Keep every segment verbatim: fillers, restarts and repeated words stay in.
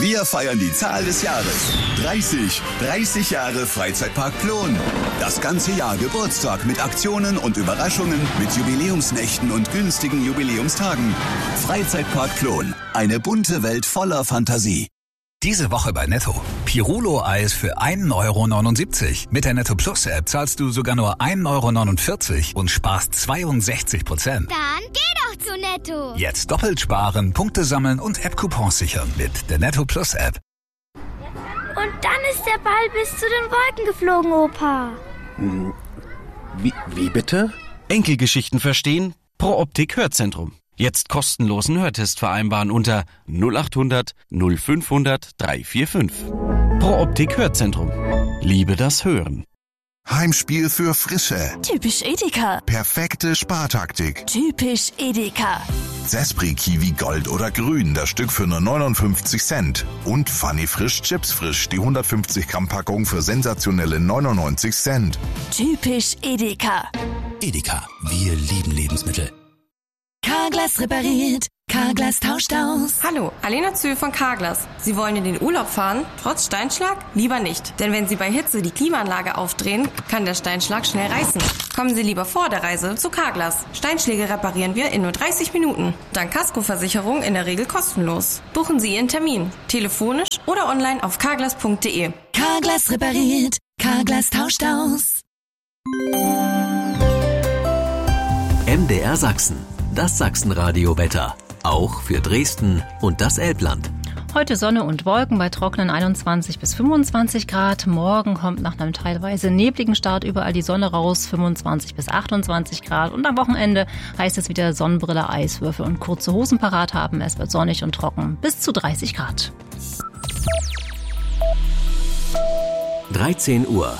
Wir feiern die Zahl des Jahres. dreißig. dreißig Jahre Freizeitpark Plon. Das ganze Jahr Geburtstag mit Aktionen und Überraschungen, mit Jubiläumsnächten und günstigen Jubiläumstagen. Freizeitpark Plon. Eine bunte Welt voller Fantasie. Diese Woche bei Netto. Pirulo-Eis für ein Euro neunundsiebzig. Mit der Netto Plus App zahlst du sogar nur ein Euro neunundvierzig und sparst zweiundsechzig Prozent. Dann geh doch zu Netto. Jetzt doppelt sparen, Punkte sammeln und App-Coupons sichern mit der Netto Plus App. Und dann ist der Ball bis zu den Wolken geflogen, Opa. Hm, wie, wie bitte? Enkelgeschichten verstehen? Pro Optik Hörzentrum. Jetzt kostenlosen Hörtest vereinbaren unter null acht hundert null fünfhundert dreihundertfünfundvierzig. Pro Optik Hörzentrum. Liebe das Hören. Heimspiel für Frische. Typisch Edeka. Perfekte Spartaktik. Typisch Edeka. Zespri Kiwi Gold oder Grün, das Stück für nur neunundfünfzig Cent. Und Funny Frisch Chips Frisch, die hundertfünfzig Gramm Packung für sensationelle neunundneunzig Cent. Typisch Edeka. Edeka, wir lieben Lebensmittel. Carglass repariert, Carglass tauscht aus. Hallo, Alena Zühl von Carglass. Sie wollen in den Urlaub fahren, trotz Steinschlag? Lieber nicht, denn wenn Sie bei Hitze die Klimaanlage aufdrehen, kann der Steinschlag schnell reißen. Kommen Sie lieber vor der Reise zu Carglass. Steinschläge reparieren wir in nur dreißig Minuten. Dank Kaskoversicherung in der Regel kostenlos. Buchen Sie Ihren Termin, telefonisch oder online auf carglass punkt de. Carglass repariert, Carglass tauscht aus. M D R Sachsen. Das Sachsenradio-Wetter. Auch für Dresden und das Elbland. Heute Sonne und Wolken bei trockenen einundzwanzig bis fünfundzwanzig Grad. Morgen kommt nach einem teilweise nebligen Start überall die Sonne raus, fünfundzwanzig bis achtundzwanzig Grad. Und am Wochenende heißt es wieder Sonnenbrille, Eiswürfel und kurze Hosen parat haben. Es wird sonnig und trocken bis zu dreißig Grad. dreizehn Uhr.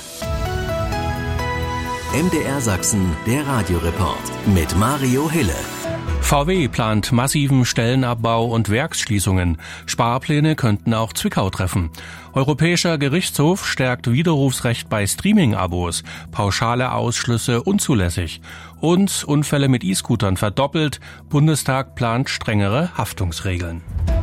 M D R Sachsen, der Radioreport mit Mario Hille. V W plant massiven Stellenabbau und Werksschließungen. Sparpläne könnten auch Zwickau treffen. Europäischer Gerichtshof stärkt Widerrufsrecht bei Streaming-Abos. Pauschale Ausschlüsse unzulässig. Und Unfälle mit E-Scootern verdoppelt. Bundestag plant strengere Haftungsregeln.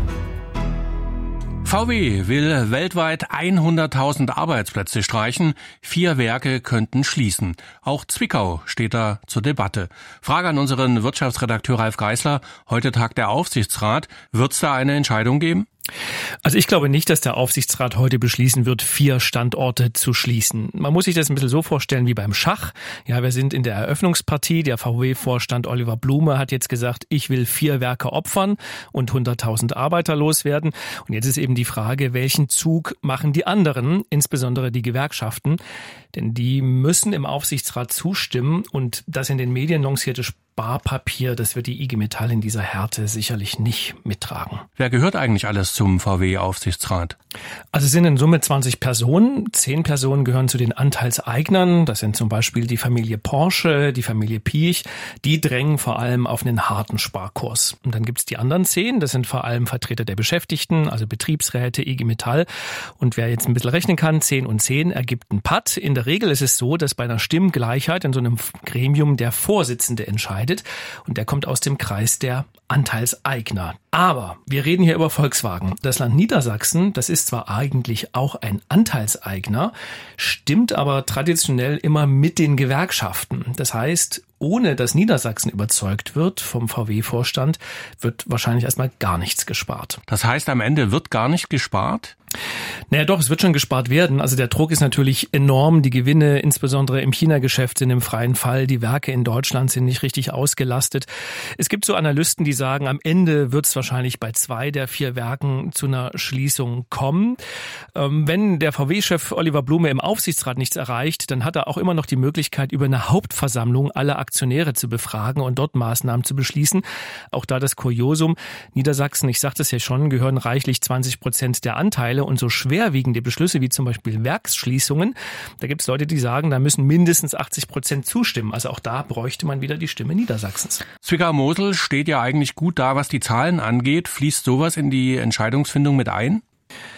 V W will weltweit hunderttausend Arbeitsplätze streichen. Vier Werke könnten schließen. Auch Zwickau steht da zur Debatte. Frage an unseren Wirtschaftsredakteur Ralf Geisler. Heute tagt der Aufsichtsrat. Wird es da eine Entscheidung geben? Also ich glaube nicht, dass der Aufsichtsrat heute beschließen wird, vier Standorte zu schließen. Man muss sich das ein bisschen so vorstellen wie beim Schach. Ja, wir sind in der Eröffnungspartie. Der V W-Vorstand Oliver Blume hat jetzt gesagt, ich will vier Werke opfern und hunderttausend Arbeiter loswerden. Und jetzt ist eben die Frage, welchen Zug machen die anderen, insbesondere die Gewerkschaften? Denn die müssen im Aufsichtsrat zustimmen und das in den Medien lancierte Sparpapier, das wird die I G Metall in dieser Härte sicherlich nicht mittragen. Wer gehört eigentlich alles zum V W-Aufsichtsrat? Also es sind in Summe zwanzig Personen. Zehn Personen gehören zu den Anteilseignern. Das sind zum Beispiel die Familie Porsche, die Familie Piech. Die drängen vor allem auf einen harten Sparkurs. Und dann gibt's die anderen zehn. Das sind vor allem Vertreter der Beschäftigten, also Betriebsräte, I G Metall. Und wer jetzt ein bisschen rechnen kann, zehn und zehn ergibt einen Patt. In der Regel ist es so, dass bei einer Stimmgleichheit in so einem Gremium der Vorsitzende entscheidet. Und der kommt aus dem Kreis der Anteilseigner. Aber wir reden hier über Volkswagen. Das Land Niedersachsen, das ist zwar eigentlich auch ein Anteilseigner, stimmt aber traditionell immer mit den Gewerkschaften. Das heißt, ohne dass Niedersachsen überzeugt wird vom V W-Vorstand, wird wahrscheinlich erstmal gar nichts gespart. Das heißt, am Ende wird gar nicht gespart? Naja doch, es wird schon gespart werden. Also der Druck ist natürlich enorm. Die Gewinne, insbesondere im China-Geschäft, sind im freien Fall. Die Werke in Deutschland sind nicht richtig ausgelastet. Es gibt so Analysten, die sagen, am Ende wird es wahrscheinlich bei zwei der vier Werken zu einer Schließung kommen. Ähm, wenn der V W-Chef Oliver Blume im Aufsichtsrat nichts erreicht, dann hat er auch immer noch die Möglichkeit, über eine Hauptversammlung alle Aktionäre zu befragen und dort Maßnahmen zu beschließen. Auch da das Kuriosum. Niedersachsen, ich sagte es ja schon, gehören reichlich zwanzig Prozent der Anteile und so schwerwiegende Beschlüsse wie zum Beispiel Werksschließungen. Da gibt es Leute, die sagen, da müssen mindestens achtzig Prozent zustimmen. Also auch da bräuchte man wieder die Stimme Niedersachsens. Zwickau-Mosel steht ja eigentlich gut da, was die Zahlen angeht. Fließt sowas in die Entscheidungsfindung mit ein?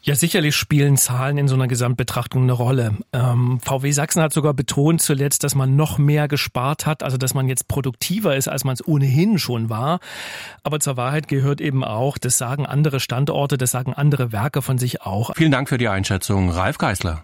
Ja, sicherlich spielen Zahlen in so einer Gesamtbetrachtung eine Rolle. Ähm, V W Sachsen hat sogar betont zuletzt, dass man noch mehr gespart hat, also dass man jetzt produktiver ist, als man es ohnehin schon war. Aber zur Wahrheit gehört eben auch, das sagen andere Standorte, das sagen andere Werke von sich auch. Vielen Dank für die Einschätzung, Ralf Geisler.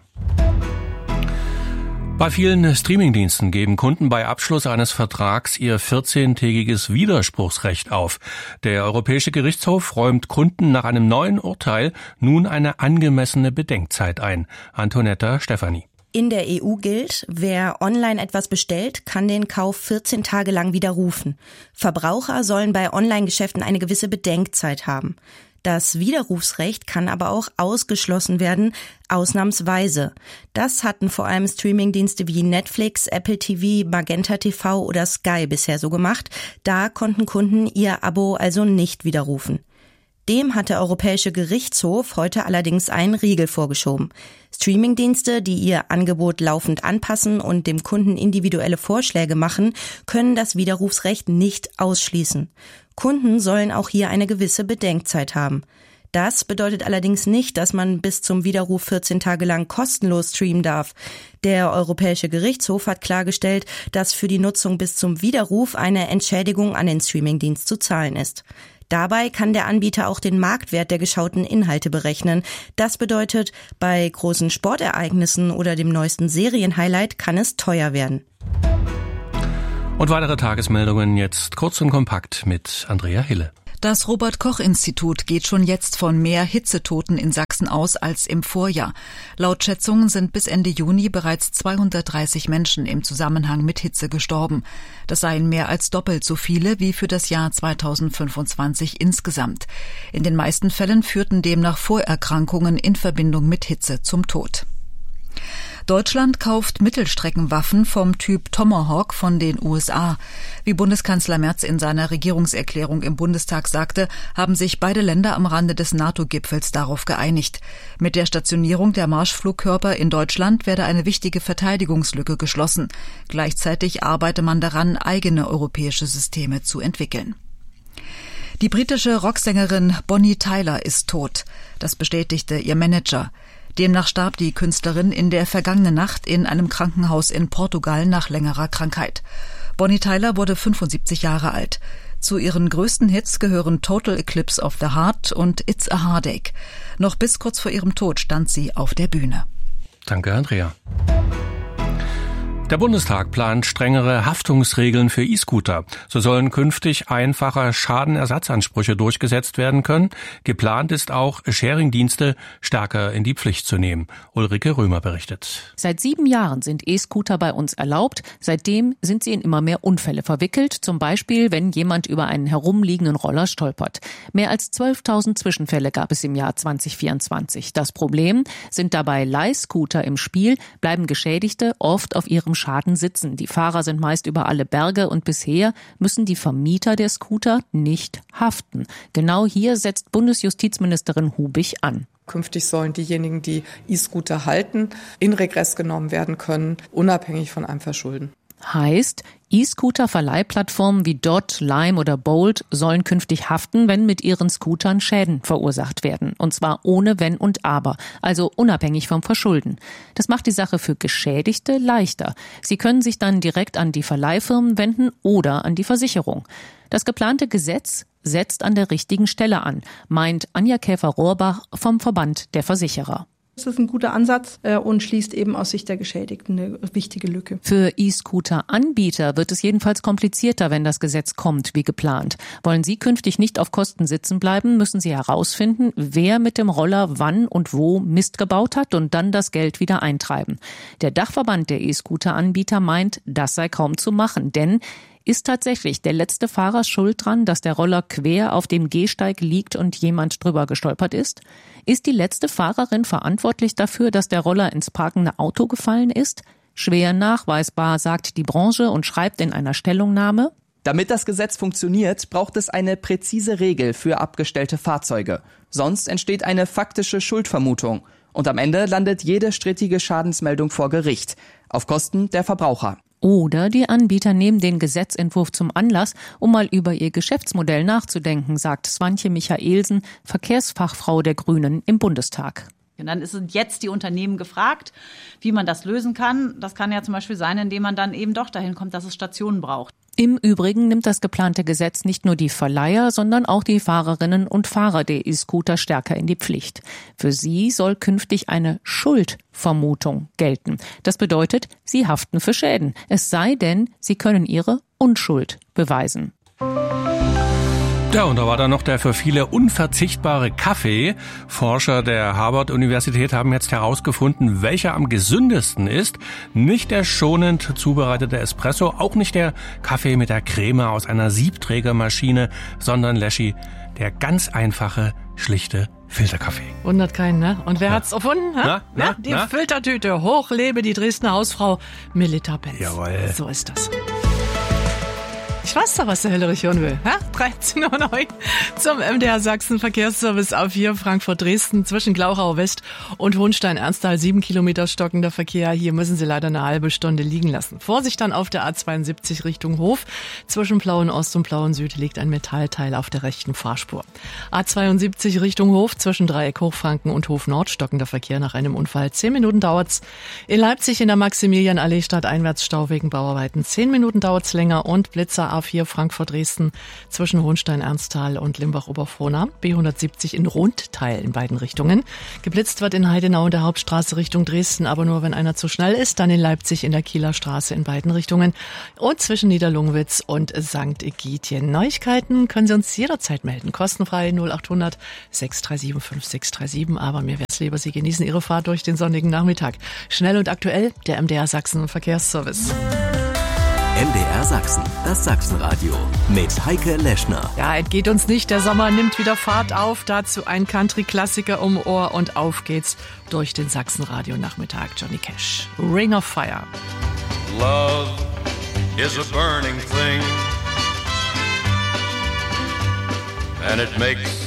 Bei vielen Streamingdiensten geben Kunden bei Abschluss eines Vertrags ihr vierzehntägiges Widerspruchsrecht auf. Der Europäische Gerichtshof räumt Kunden nach einem neuen Urteil nun eine angemessene Bedenkzeit ein. Antonetta Stefani. In der E U gilt, wer online etwas bestellt, kann den Kauf vierzehn Tage lang widerrufen. Verbraucher sollen bei Online-Geschäften eine gewisse Bedenkzeit haben. Das Widerrufsrecht kann aber auch ausgeschlossen werden, ausnahmsweise. Das hatten vor allem Streamingdienste wie Netflix, Apple T V, Magenta T V oder Sky bisher so gemacht. Da konnten Kunden ihr Abo also nicht widerrufen. Dem hat der Europäische Gerichtshof heute allerdings einen Riegel vorgeschoben. Streamingdienste, die ihr Angebot laufend anpassen und dem Kunden individuelle Vorschläge machen, können das Widerrufsrecht nicht ausschließen. Kunden sollen auch hier eine gewisse Bedenkzeit haben. Das bedeutet allerdings nicht, dass man bis zum Widerruf vierzehn Tage lang kostenlos streamen darf. Der Europäische Gerichtshof hat klargestellt, dass für die Nutzung bis zum Widerruf eine Entschädigung an den Streamingdienst zu zahlen ist. Dabei kann der Anbieter auch den Marktwert der geschauten Inhalte berechnen. Das bedeutet, bei großen Sportereignissen oder dem neuesten Serienhighlight kann es teuer werden. Und weitere Tagesmeldungen jetzt kurz und kompakt mit Andrea Hille. Das Robert-Koch-Institut geht schon jetzt von mehr Hitzetoten in Sachsen aus als im Vorjahr. Laut Schätzungen sind bis Ende Juni bereits zweihundertdreißig Menschen im Zusammenhang mit Hitze gestorben. Das seien mehr als doppelt so viele wie für das Jahr zweitausendfünfundzwanzig insgesamt. In den meisten Fällen führten demnach Vorerkrankungen in Verbindung mit Hitze zum Tod. Deutschland kauft Mittelstreckenwaffen vom Typ Tomahawk von den U S A. Wie Bundeskanzler Merz in seiner Regierungserklärung im Bundestag sagte, haben sich beide Länder am Rande des NATO-Gipfels darauf geeinigt. Mit der Stationierung der Marschflugkörper in Deutschland werde eine wichtige Verteidigungslücke geschlossen. Gleichzeitig arbeite man daran, eigene europäische Systeme zu entwickeln. Die britische Rocksängerin Bonnie Tyler ist tot. Das bestätigte ihr Manager. Demnach starb die Künstlerin in der vergangenen Nacht in einem Krankenhaus in Portugal nach längerer Krankheit. Bonnie Tyler wurde fünfundsiebzig Jahre alt. Zu ihren größten Hits gehören Total Eclipse of the Heart und It's a Heartache. Noch bis kurz vor ihrem Tod stand sie auf der Bühne. Danke, Andrea. Der Bundestag plant strengere Haftungsregeln für E-Scooter. So sollen künftig einfacher Schadenersatzansprüche durchgesetzt werden können. Geplant ist auch, Sharing-Dienste stärker in die Pflicht zu nehmen. Ulrike Römer berichtet. Seit sieben Jahren sind E-Scooter bei uns erlaubt. Seitdem sind sie in immer mehr Unfälle verwickelt. Zum Beispiel, wenn jemand über einen herumliegenden Roller stolpert. Mehr als zwölftausend Zwischenfälle gab es im Jahr zwanzig vierundzwanzig. Das Problem: sind dabei Leihscooter im Spiel, bleiben Geschädigte oft auf ihrem Schaden sitzen. Die Fahrer sind meist über alle Berge und bisher müssen die Vermieter der Scooter nicht haften. Genau hier setzt Bundesjustizministerin Hubich an. Künftig sollen diejenigen, die E-Scooter halten, in Regress genommen werden können, unabhängig von einem Verschulden. Heißt, E-Scooter-Verleihplattformen wie Dot, Lime oder Bolt sollen künftig haften, wenn mit ihren Scootern Schäden verursacht werden. Und zwar ohne Wenn und Aber, also unabhängig vom Verschulden. Das macht die Sache für Geschädigte leichter. Sie können sich dann direkt an die Verleihfirmen wenden oder an die Versicherung. Das geplante Gesetz setzt an der richtigen Stelle an, meint Anja Käfer-Rohrbach vom Verband der Versicherer. Das ist ein guter Ansatz und schließt eben aus Sicht der Geschädigten eine wichtige Lücke. Für E-Scooter-Anbieter wird es jedenfalls komplizierter, wenn das Gesetz kommt, wie geplant. Wollen Sie künftig nicht auf Kosten sitzen bleiben, müssen Sie herausfinden, wer mit dem Roller wann und wo Mist gebaut hat und dann das Geld wieder eintreiben. Der Dachverband der E-Scooter-Anbieter meint, das sei kaum zu machen, denn ist tatsächlich der letzte Fahrer schuld dran, dass der Roller quer auf dem Gehsteig liegt und jemand drüber gestolpert ist? Ist die letzte Fahrerin verantwortlich dafür, dass der Roller ins parkende Auto gefallen ist? Schwer nachweisbar, sagt die Branche und schreibt in einer Stellungnahme: Damit das Gesetz funktioniert, braucht es eine präzise Regel für abgestellte Fahrzeuge. Sonst entsteht eine faktische Schuldvermutung. Und am Ende landet jede strittige Schadensmeldung vor Gericht, auf Kosten der Verbraucher. Oder die Anbieter nehmen den Gesetzentwurf zum Anlass, um mal über ihr Geschäftsmodell nachzudenken, sagt Swantje Michaelsen, Verkehrsfachfrau der Grünen im Bundestag. Und dann sind jetzt die Unternehmen gefragt, wie man das lösen kann. Das kann ja zum Beispiel sein, indem man dann eben doch dahin kommt, dass es Stationen braucht. Im Übrigen nimmt das geplante Gesetz nicht nur die Verleiher, sondern auch die Fahrerinnen und Fahrer der E-Scooter stärker in die Pflicht. Für sie soll künftig eine Schuldvermutung gelten. Das bedeutet, sie haften für Schäden. Es sei denn, sie können ihre Unschuld beweisen. Ja, und da war dann noch der für viele unverzichtbare Kaffee. Forscher der Harvard-Universität haben jetzt herausgefunden, welcher am gesündesten ist. Nicht der schonend zubereitete Espresso, auch nicht der Kaffee mit der Creme aus einer Siebträgermaschine, sondern, Leschi, der ganz einfache, schlichte Filterkaffee. Wundert keinen, ne? Und wer ja. hat's erfunden? Na, na, ja, die na? Filtertüte. Hoch lebe die Dresdner Hausfrau Melita Benz. Jawohl. So ist das. Ich weiß doch, was der Hellerich hören will. Ha? dreizehn Uhr neun zum M D R Sachsen Verkehrsservice A vier Frankfurt-Dresden zwischen Glauchau West und Hohenstein-Ernsthal. Sieben Kilometer stockender Verkehr. Hier müssen Sie leider eine halbe Stunde liegen lassen. Vorsicht dann auf der A zweiundsiebzig Richtung Hof. Zwischen Plauen Ost und Plauen Süd liegt ein Metallteil auf der rechten Fahrspur. A zweiundsiebzig Richtung Hof zwischen Dreieck Hochfranken und Hof Nord stockender Verkehr nach einem Unfall. Zehn Minuten dauert's. In Leipzig in der Maximilianallee stadteinwärts Stau wegen Bauarbeiten. Zehn Minuten dauert's länger und Blitzer A vier Frankfurt-Dresden zwischen Hohenstein-Ernsthal und Limbach-Oberfrohna. B hundertsiebzig in Rundteil in beiden Richtungen. Geblitzt wird in Heidenau und der Hauptstraße Richtung Dresden, aber nur, wenn einer zu schnell ist. Dann in Leipzig in der Kieler Straße in beiden Richtungen. Und zwischen Niederlungwitz und Sankt Egidien. Neuigkeiten können Sie uns jederzeit melden. Kostenfrei null acht hundert sechs drei sieben fünf sechs drei sieben. Aber mir wär's lieber, Sie genießen Ihre Fahrt durch den sonnigen Nachmittag. Schnell und aktuell, der M D R Sachsen Verkehrsservice. M D R Sachsen, das Sachsenradio mit Heike Leschner. Ja, entgeht uns nicht, der Sommer nimmt wieder Fahrt auf. Dazu ein Country-Klassiker um Ohr und auf geht's durch den Sachsenradio-Nachmittag. Johnny Cash, Ring of Fire. Love is a burning thing and it makes